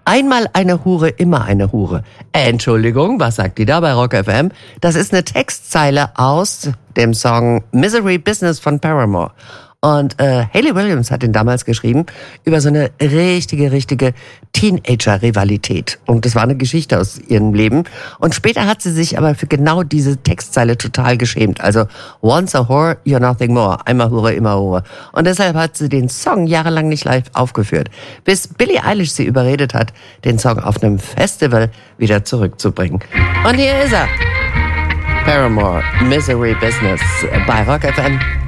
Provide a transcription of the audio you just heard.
Einmal eine Hure, immer eine Hure. Entschuldigung, was sagt die da bei Rock FM? Das ist eine Textzeile aus dem Song Misery Business von Paramore. Und Hayley Williams hat ihn damals geschrieben über so eine richtige Teenager-Rivalität. Und das war eine Geschichte aus ihrem Leben. Und später hat sie sich aber für genau diese Textzeile total geschämt. Also, once a whore, you're nothing more. Einmal Hure, immer Hure. Und deshalb hat sie den Song jahrelang nicht live aufgeführt. Bis Billie Eilish sie überredet hat, den Song auf einem Festival wieder zurückzubringen. Und hier ist er. Paramore, Misery Business bei Rock FM.